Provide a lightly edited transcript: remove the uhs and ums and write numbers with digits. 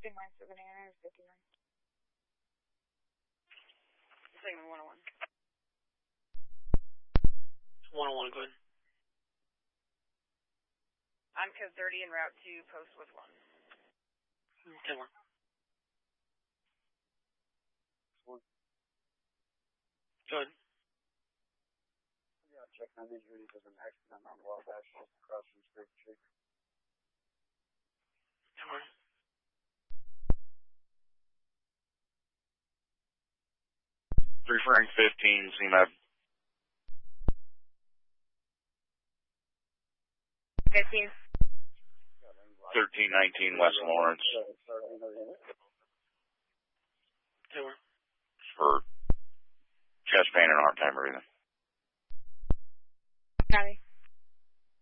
Crossing lines for Banana is 59. Segment 101. 101, go ahead. On code 30 en route to post with 1. 10-1. Go ahead. Yeah, check on injuries of an accident on Wabash just across from Spring Street. 10-1. Frank 15, CMAP. 15. 1319 West Lawrence. 10-1. For chest pain and heart time breathing. Copy.